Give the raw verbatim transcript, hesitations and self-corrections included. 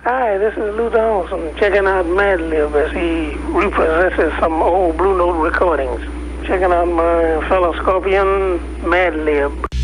Hi, this is Lou Donaldson, checking out Madlib as he repossesses some old Blue Note recordings. Checking out my fellow Scorpion, Madlib.